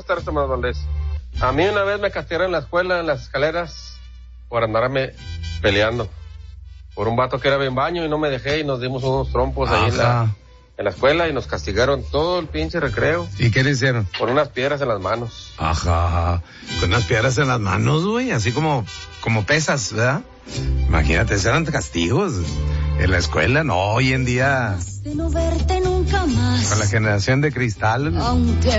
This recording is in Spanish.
tardes, Tomás Valdés. A mí una vez me castigaron en la escuela, en las escaleras, por andarme peleando. Por un vato que era bien baño y no me dejé y nos dimos unos trompos ahí en la escuela y nos castigaron todo el pinche recreo. ¿Y qué le hicieron? Con unas piedras en las manos. Ajá, con unas piedras en las manos, güey, así como pesas, ¿verdad? Imagínate, esos eran castigos en la escuela, no, hoy en día. De no verte nunca más. Con la generación de cristal. Aunque